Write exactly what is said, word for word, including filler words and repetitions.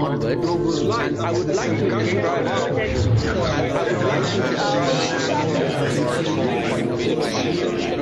onwards, and I would like to describe, and I would like to describe from the point of view